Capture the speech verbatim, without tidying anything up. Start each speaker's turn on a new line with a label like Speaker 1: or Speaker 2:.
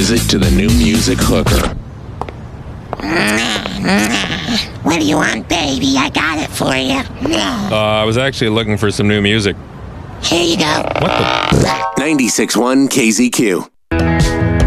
Speaker 1: music to the new music hooker.
Speaker 2: What do you want, baby? I got it for you.
Speaker 3: Uh, I was actually looking for some new music.
Speaker 2: Here you go.
Speaker 3: What the?
Speaker 1: ninety-six point one K Z Q.